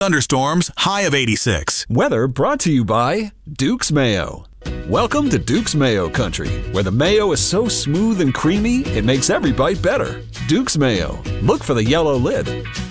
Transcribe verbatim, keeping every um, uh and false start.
Thunderstorms, high of eighty-six. Weather brought to you by Duke's Mayo. Welcome to Duke's Mayo Country, where the mayo is so smooth and creamy, it makes every bite better. Duke's Mayo. Look for the yellow lid.